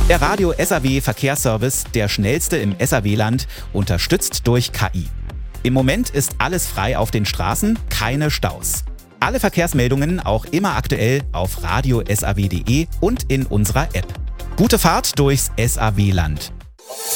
Der Radio SAW Verkehrsservice, der schnellste im SAW-Land, unterstützt durch KI. Im Moment ist alles frei auf den Straßen, keine Staus. Alle Verkehrsmeldungen auch immer aktuell auf radiosaw.de und in unserer App. Gute Fahrt durchs SAW-Land.